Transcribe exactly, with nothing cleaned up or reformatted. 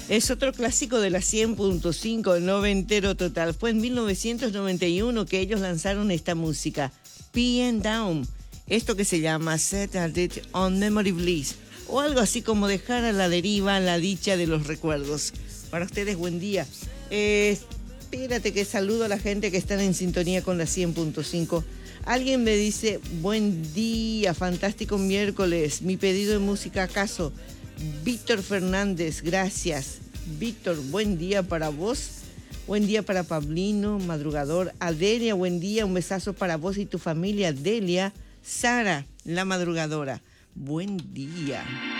Es otro clásico de la cien punto cinco, noventero total. Fue en mil novecientos noventa y uno que ellos lanzaron esta música, P and Down. Esto que se llama Set It on Memory Bliss, o algo así como dejar a la deriva la dicha de los recuerdos. Para ustedes, buen día. Eh, espérate que saludo a la gente que están en sintonía con la cien punto cinco. Alguien me dice, buen día, fantástico miércoles. Mi pedido de música, ¿acaso? Víctor Fernández, gracias. Víctor, buen día para vos. Buen día para Pablino, madrugador. Adelia, buen día. Un besazo para vos y tu familia. Delia, Sara, la madrugadora. Buen día.